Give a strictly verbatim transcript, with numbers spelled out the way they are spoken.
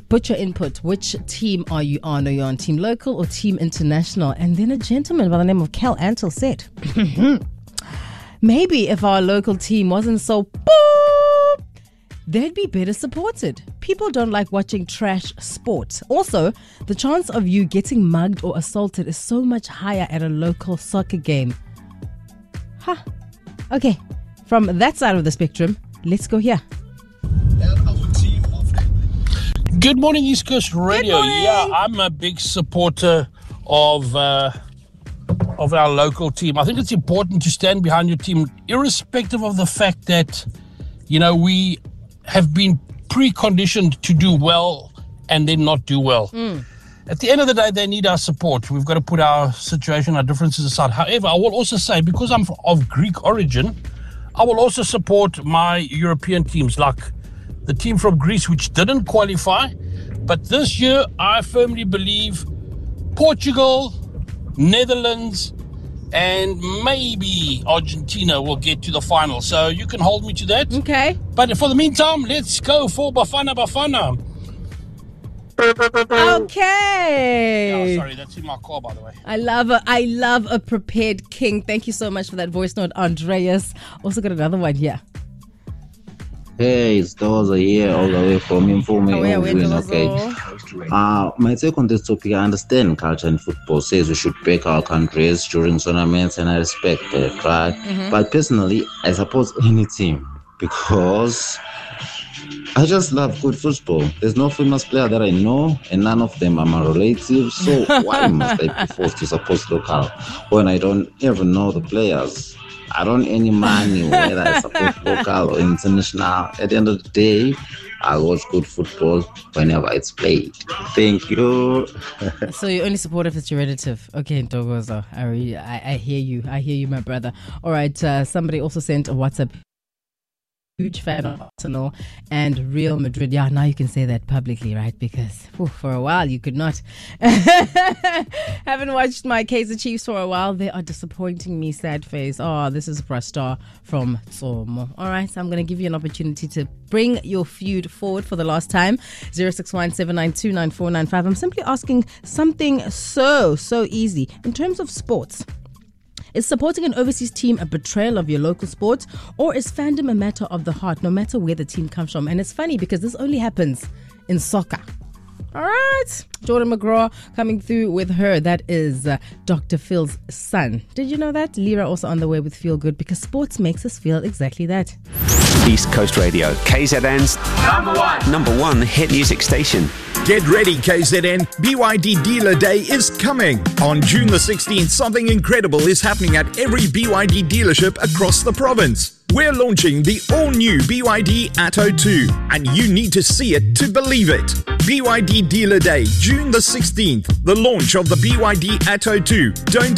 Put your input. Which team are you on? Are you on Team Local or Team International? And then a gentleman by the name of Cal Antle said, maybe if our local team wasn't so boop, they'd be better supported. People don't like watching trash sports. Also, the chance of you getting mugged or assaulted is so much higher at a local soccer game. Huh. Okay, from that side of the spectrum, let's go here. Good morning, East Coast Radio. Good morning. Yeah, I'm a big supporter of uh, of our local team. I think it's important to stand behind your team, irrespective of the fact that, you know, we have been preconditioned to do well and then not do well. Mm. At the end of the day, they need our support. We've got to put our situation, our differences aside. However, I will also say, because I'm of Greek origin, I will also support my European teams, like the team from Greece, which didn't qualify. But this year, I firmly believe Portugal, Netherlands, and maybe Argentina will get to the final. So you can hold me to that. Okay. But for the meantime, let's go for Bafana Bafana. Okay. Oh, sorry, that's in my car, by the way. I love a, I love a prepared king. Thank you so much for that voice note, Andreas. Also got another one here. Hey, it's Doza here, all the way from Informe. Oh, yeah, wait, okay. Uh, my take on this topic, I understand culture and football says we should back our countries during tournaments, and I respect that, right? Mm-hmm. But personally, I support any team because I just love good football. There's no famous player that I know, and none of them are my relatives. So why must I be forced to support local when I don't even know the players? I don't earn any money whether I support local or international. At the end of the day, I watch good football whenever it's played. Thank you. So you only support if it's your relative. Okay, Ntokozo. I, re- I, I hear you. I hear you, my brother. All right. Uh, somebody also sent a WhatsApp. Huge fan of Arsenal and Real Madrid. Yeah, now you can say that publicly, right? Because whew, for a while you could not. Haven't watched my Kaizer Chiefs for a while. They are disappointing me. Sad face. Oh, this is Brastar from Tsomo. All right, so I'm going to give you an opportunity to bring your feud forward for the last time. zero six one seven nine two nine four nine five. I'm simply asking something so, so easy. In terms of sports, is supporting an overseas team a betrayal of your local sport, or is fandom a matter of the heart, no matter where the team comes from? And it's funny because this only happens in soccer. All right. Jordan McGraw coming through with her. That is uh, Doctor Phil's son. Did you know that? Lira also on the way with Feel Good, because sports makes us feel exactly that. East Coast Radio, K Z N's number one, number one hit music station. Get ready, K Z N. B Y D Dealer Day is coming. On June the sixteenth, something incredible is happening at every B Y D dealership across the province. We're launching the all-new B Y D Atto two, and you need to see it to believe it. B Y D Dealer Day, June the sixteenth, the launch of the B Y D Atto two. Don't